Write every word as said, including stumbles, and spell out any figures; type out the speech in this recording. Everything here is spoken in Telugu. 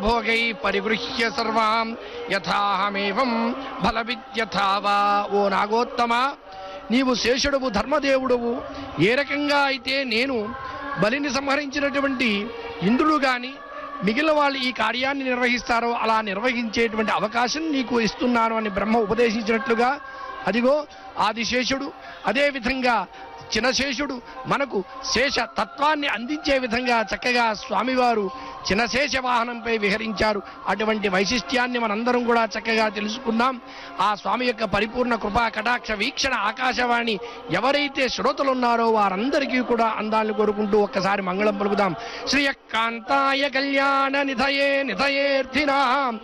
భోగై పరిగృహ్య సర్వాం యథాహమేవం బలవిద్యథావా. ఓ నాగోత్తమ, నీవు శేషుడవు, ధర్మదేవుడవు. ఏ రకంగా అయితే నేను బలిని సంహరించినటువంటి ఇంద్రుడు గాని మిగిలిన వాళ్ళు ఈ కార్యాన్ని నిర్వహిస్తారో అలా నిర్వహించేటువంటి అవకాశం నీకు ఇస్తున్నాను అని బ్రహ్మ ఉపదేశించినట్లుగా, అదిగో ఆదిశేషుడు, అదేవిధంగా చినశేషుడు మనకు శేష తత్వాన్ని అందించే విధంగా చక్కగా స్వామివారు చినశేష వాహనంపై విహరించారు. అటువంటి వైశిష్ట్యాన్ని మనందరం కూడా చక్కగా తెలుసుకున్నాం. ఆ స్వామి యొక్క పరిపూర్ణ కృపా కటాక్ష వీక్షణ ఆకాశవాణి ఎవరైతే శ్రోతలున్నారో వారందరికీ కూడా అందాలను కోరుకుంటూ ఒక్కసారి మంగళం పలుకుదాం. శ్రీయకాంతాయ కళ్యాణ నిధయే నిధయేర్థినాం